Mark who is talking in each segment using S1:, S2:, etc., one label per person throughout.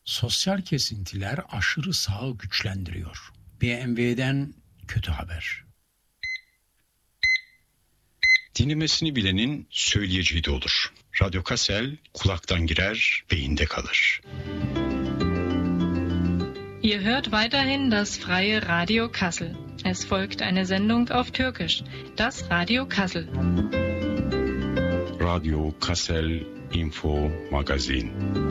S1: Sosyal kesintiler aşırı sağı güçlendiriyor. BMW'den kötü haber.
S2: Dinlemesini bilenin söyleyeceği de olur. Radyo Kassel kulaktan girer, beyinde kalır.
S3: Ihr hört weiterhin das freie Radio Kassel. Es folgt eine Sendung auf Türkisch, das Radio Kassel.
S2: Radio Kassel Info Magazin.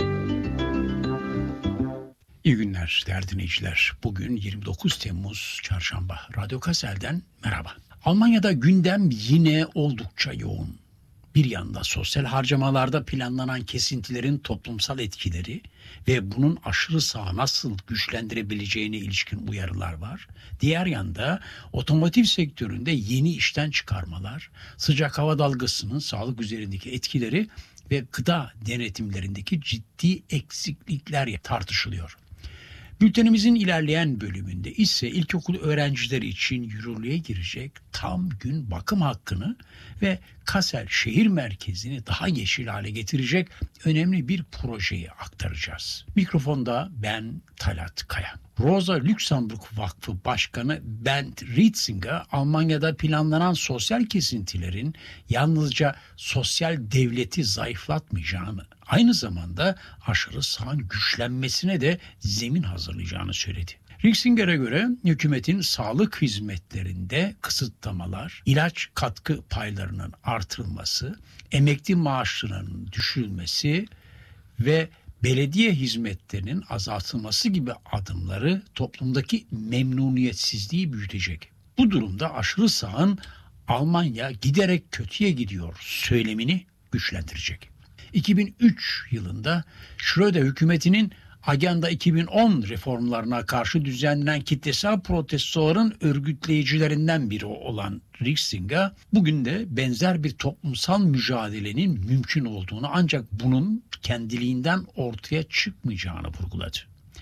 S1: İyi günler değerli dinleyiciler. Bugün 29 Temmuz Çarşamba. Radyo Kassel'den merhaba. Almanya'da gündem yine oldukça yoğun. Bir yanda sosyal harcamalarda planlanan kesintilerin toplumsal etkileri ve bunun aşırı sağı nasıl güçlendirebileceğine ilişkin uyarılar var. Diğer yanda otomotiv sektöründe yeni işten çıkarmalar, sıcak hava dalgasının sağlık üzerindeki etkileri ve gıda denetimlerindeki ciddi eksiklikler tartışılıyor. Bültenimizin ilerleyen bölümünde ise ilkokul öğrencileri için yürürlüğe girecek tam gün bakım hakkını ve Kassel şehir merkezini daha yeşil hale getirecek önemli bir projeyi aktaracağız. Mikrofonda ben Talat Kaya. Rosa Luxemburg Vakfı Başkanı Bernd Rietzinger, Almanya'da planlanan sosyal kesintilerin yalnızca sosyal devleti zayıflatmayacağını, aynı zamanda aşırı sağın güçlenmesine de zemin hazırlayacağını söyledi. Rietzinger'e göre hükümetin sağlık hizmetlerinde kısıtlamalar, ilaç katkı paylarının artırılması, emekli maaşlarının düşürülmesi ve belediye hizmetlerinin azaltılması gibi adımları toplumdaki memnuniyetsizliği büyütecek. Bu durumda aşırı sağın Almanya giderek kötüye gidiyor söylemini güçlendirecek. 2003 yılında Schröder hükümetinin Agenda 2010 reformlarına karşı düzenlenen kitlesel protestoların örgütleyicilerinden biri olan Rietzinger, bugün de benzer bir toplumsal mücadelenin mümkün olduğunu, ancak bunun kendiliğinden ortaya çıkmayacağını vurguladı.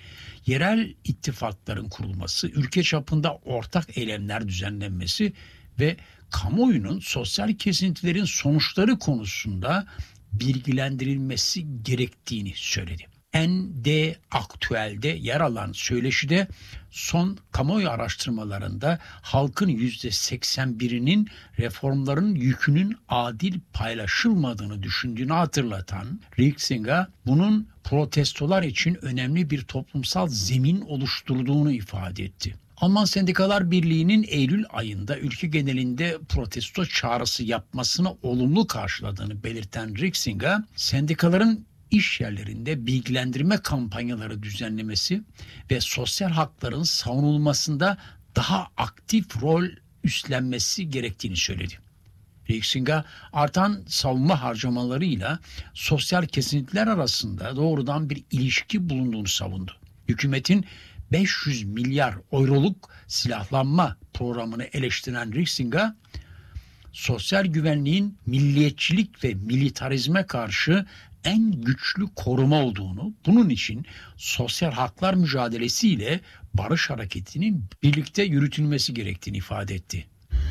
S1: Yerel ittifakların kurulması, ülke çapında ortak eylemler düzenlenmesi ve kamuoyunun sosyal kesintilerin sonuçları konusunda bilgilendirilmesi gerektiğini söyledi. ND Aktüel'de yer alan söyleşide son kamuoyu araştırmalarında halkın %81'inin reformların yükünün adil paylaşılmadığını düşündüğünü hatırlatan Rietzinger, bunun protestolar için önemli bir toplumsal zemin oluşturduğunu ifade etti. Alman Sendikalar Birliği'nin Eylül ayında ülke genelinde protesto çağrısı yapmasını olumlu karşıladığını belirten Rietzinger, sendikaların iş yerlerinde bilgilendirme kampanyaları düzenlemesi ve sosyal hakların savunulmasında daha aktif rol üstlenmesi gerektiğini söyledi. Rietzinger, artan savunma harcamalarıyla sosyal kesintiler arasında doğrudan bir ilişki bulunduğunu savundu. Hükümetin 500 milyar euroluk silahlanma programını eleştiren Rietzinger, sosyal güvenliğin milliyetçilik ve militarizme karşı en güçlü koruma olduğunu, bunun için sosyal haklar mücadelesiyle barış hareketinin birlikte yürütülmesi gerektiğini ifade etti.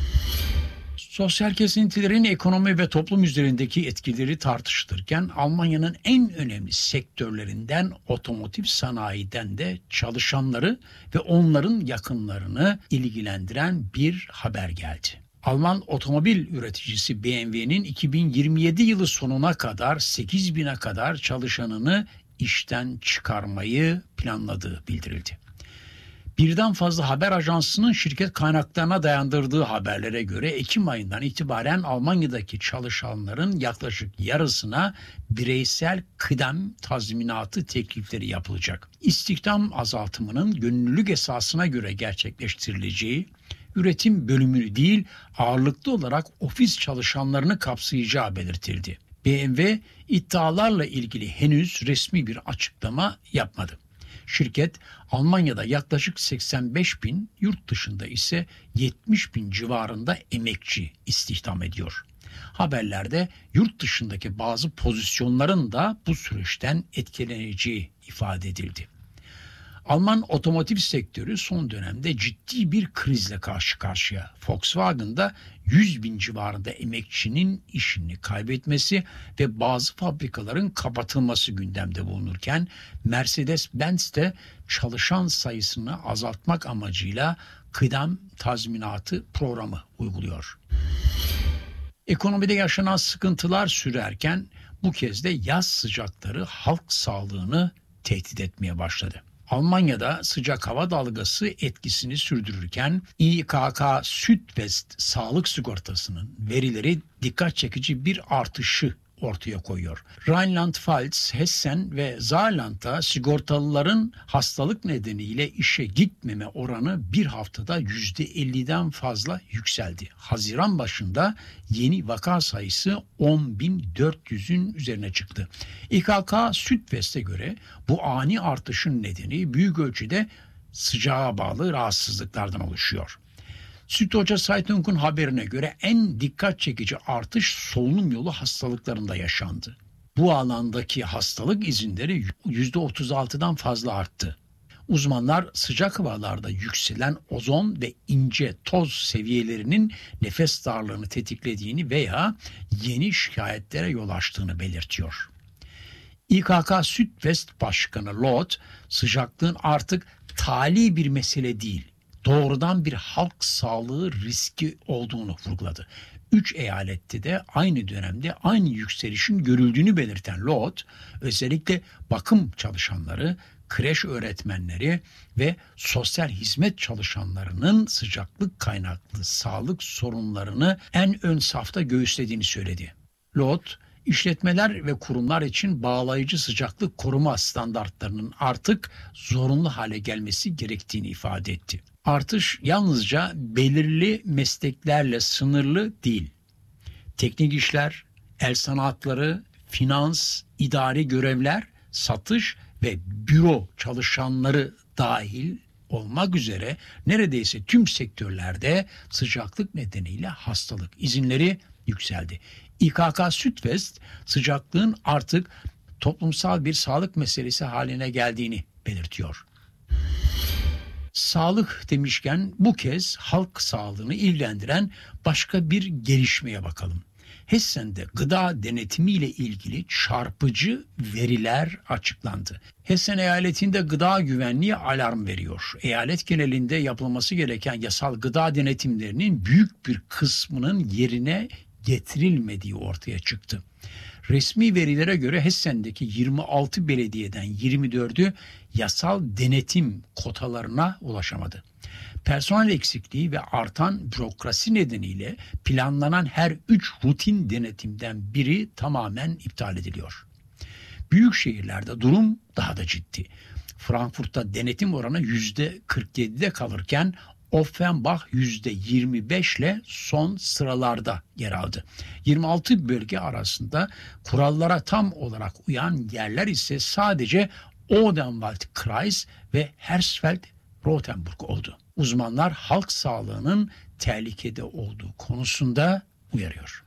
S1: Sosyal kesintilerin ekonomi ve toplum üzerindeki etkileri tartışılırken Almanya'nın en önemli sektörlerinden otomotiv sanayiden de çalışanları ve onların yakınlarını ilgilendiren bir haber geldi. Alman otomobil üreticisi BMW'nin 2027 yılı sonuna kadar 8.000'e kadar çalışanını işten çıkarmayı planladığı bildirildi. Birden fazla haber ajansının şirket kaynaklarına dayandırdığı haberlere göre Ekim ayından itibaren Almanya'daki çalışanların yaklaşık yarısına bireysel kıdem tazminatı teklifleri yapılacak. İstihdam azaltımının gönüllülük esasına göre gerçekleştirileceği, üretim bölümünü değil ağırlıklı olarak ofis çalışanlarını kapsayacağı belirtildi. BMW iddialarla ilgili henüz resmi bir açıklama yapmadı. Şirket Almanya'da yaklaşık 85 bin, yurt dışında ise 70 bin civarında emekçi istihdam ediyor. Haberlerde yurt dışındaki bazı pozisyonların da bu süreçten etkileneceği ifade edildi. Alman otomotiv sektörü son dönemde ciddi bir krizle karşı karşıya. Volkswagen'da 100.000 civarında emekçinin işini kaybetmesi ve bazı fabrikaların kapatılması gündemde bulunurken Mercedes-Benz de çalışan sayısını azaltmak amacıyla kıdem tazminatı programı uyguluyor. Ekonomide yaşanan sıkıntılar sürerken bu kez de yaz sıcakları halk sağlığını tehdit etmeye başladı. Almanya'da sıcak hava dalgası etkisini sürdürürken İKK Südwest sağlık sigortasının verileri dikkat çekici bir artışı ortaya koyuyor. Rheinland-Pfalz, Hessen ve Saarland'da sigortalıların hastalık nedeniyle işe gitmeme oranı bir haftada %50'den fazla yükseldi. Haziran başında yeni vaka sayısı 10.400'ün üzerine çıktı. İKK Südwest'e göre bu ani artışın nedeni büyük ölçüde sıcağa bağlı rahatsızlıklardan oluşuyor. Süddeutsche Zeitung'un haberine göre en dikkat çekici artış solunum yolu hastalıklarında yaşandı. Bu alandaki hastalık izinleri %36'dan fazla arttı. Uzmanlar sıcak havalarda yükselen ozon ve ince toz seviyelerinin nefes darlığını tetiklediğini veya yeni şikayetlere yol açtığını belirtiyor. İKK Südwest Başkanı Loth, sıcaklığın artık tali bir mesele değil, doğrudan bir halk sağlığı riski olduğunu vurguladı. 3 eyalette de aynı dönemde aynı yükselişin görüldüğünü belirten Loth, özellikle bakım çalışanları, kreş öğretmenleri ve sosyal hizmet çalışanlarının sıcaklık kaynaklı sağlık sorunlarını en ön safta göğüslediğini söyledi. Loth, İşletmeler ve kurumlar için bağlayıcı sıcaklık koruma standartlarının artık zorunlu hale gelmesi gerektiğini ifade etti. Artış yalnızca belirli mesleklerle sınırlı değil. Teknik işler, el sanatları, finans, idari görevler, satış ve büro çalışanları dahil olmak üzere neredeyse tüm sektörlerde sıcaklık nedeniyle hastalık izinleri yükseldi. İKK Südwest sıcaklığın artık toplumsal bir sağlık meselesi haline geldiğini belirtiyor. Sağlık demişken bu kez halk sağlığını ilgilendiren başka bir gelişmeye bakalım. Hessen'de gıda denetimi ile ilgili çarpıcı veriler açıklandı. Hessen eyaletinde gıda güvenliği alarm veriyor. Eyalet genelinde yapılması gereken yasal gıda denetimlerinin büyük bir kısmının yerine getirilmediği ortaya çıktı. Resmi verilere göre Hessen'deki 26 belediyeden 24'ü yasal denetim kotalarına ulaşamadı. Personel eksikliği ve artan bürokrasi nedeniyle planlanan her 3 rutin denetimden biri tamamen iptal ediliyor. Büyük şehirlerde durum daha da ciddi. Frankfurt'ta denetim oranı %47'de kalırken Offenbach %25 ile son sıralarda yer aldı. 26 bölge arasında kurallara tam olarak uyan yerler ise sadece Odenwald-Kreis ve Hersfeld-Rotenburg oldu. Uzmanlar halk sağlığının tehlikede olduğu konusunda uyarıyor.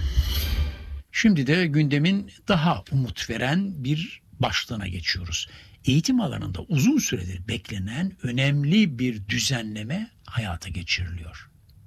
S1: Şimdi de gündemin daha umut veren bir başlığına geçiyoruz. Eğitim alanında uzun süredir beklenen önemli bir düzenleme hayata geçiriliyor.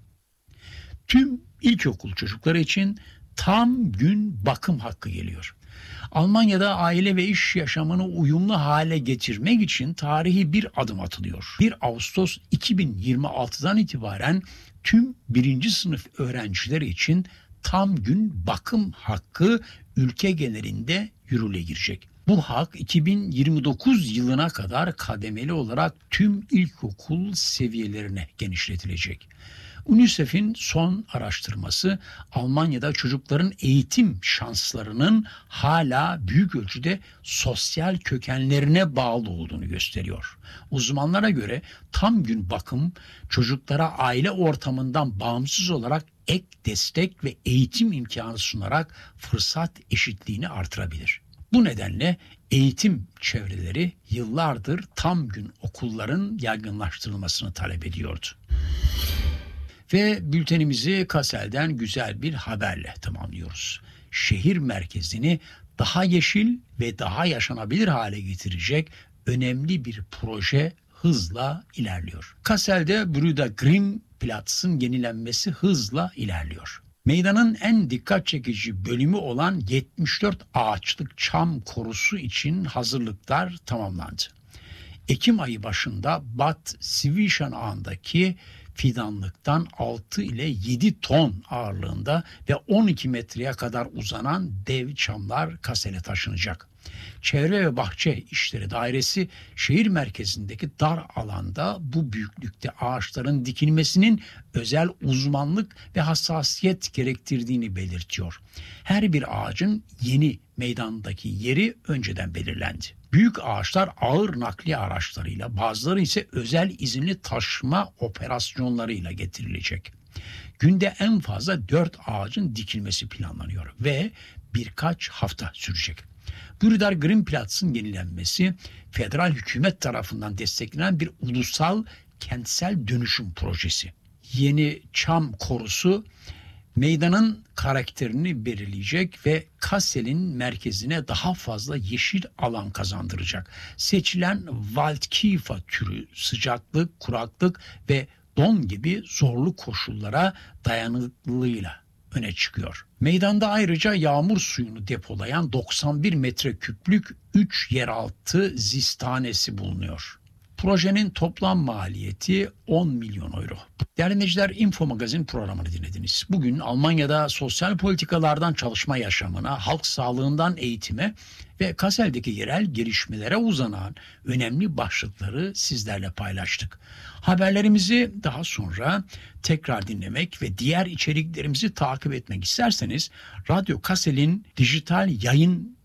S1: Tüm ilkokul çocukları için tam gün bakım hakkı geliyor. Almanya'da aile ve iş yaşamını uyumlu hale getirmek için tarihi bir adım atılıyor. 1 Ağustos 2026'dan itibaren tüm 1. sınıf öğrencileri için tam gün bakım hakkı ülke genelinde yürürlüğe girecek. Bu hak 2029 yılına kadar kademeli olarak tüm ilkokul seviyelerine genişletilecek. UNICEF'in son araştırması Almanya'da çocukların eğitim şanslarının hala büyük ölçüde sosyal kökenlerine bağlı olduğunu gösteriyor. Uzmanlara göre tam gün bakım çocuklara aile ortamından bağımsız olarak ek destek ve eğitim imkanı sunarak fırsat eşitliğini artırabilir. Bu nedenle eğitim çevreleri yıllardır tam gün okulların yaygınlaştırılmasını talep ediyordu. Ve bültenimizi Kassel'den güzel bir haberle tamamlıyoruz. Şehir merkezini daha yeşil ve daha yaşanabilir hale getirecek önemli bir proje hızla ilerliyor. Kassel'de Brüder Grimmplatz'ın yenilenmesi hızla ilerliyor. Meydanın en dikkat çekici bölümü olan 74 ağaçlık çam korusu için hazırlıklar tamamlandı. Ekim ayı başında Bad Swieshan Ağı'ndaki fidanlıktan 6 ile 7 ton ağırlığında ve 12 metreye kadar uzanan dev çamlar Kassel'e taşınacak. Çevre ve Bahçe İşleri Dairesi şehir merkezindeki dar alanda bu büyüklükte ağaçların dikilmesinin özel uzmanlık ve hassasiyet gerektirdiğini belirtiyor. Her bir ağacın yeni meydandaki yeri önceden belirlendi. Büyük ağaçlar ağır nakliye araçlarıyla, bazıları ise özel izinli taşıma operasyonlarıyla getirilecek. Günde en fazla 4 ağacın dikilmesi planlanıyor ve birkaç hafta sürecek. Brüder Grimmplatz'ın yenilenmesi federal hükümet tarafından desteklenen bir ulusal kentsel dönüşüm projesi. Yeni çam korusu meydanın karakterini belirleyecek ve Kassel'in merkezine daha fazla yeşil alan kazandıracak. Seçilen Waldkiefer türü sıcaklık, kuraklık ve don gibi zorlu koşullara dayanıklılığıyla öne çıkıyor. Meydanda ayrıca yağmur suyunu depolayan 91 metreküplük 3 yeraltı zistanesi bulunuyor. Projenin toplam maliyeti 10 milyon euro. Değerli dinleyiciler, Info Magazin programını dinlediniz. Bugün Almanya'da sosyal politikalardan çalışma yaşamına, halk sağlığından eğitime ve Kassel'deki yerel gelişmelere uzanan önemli başlıkları sizlerle paylaştık. Haberlerimizi daha sonra tekrar dinlemek ve diğer içeriklerimizi takip etmek isterseniz Radyo Kassel'in dijital yayın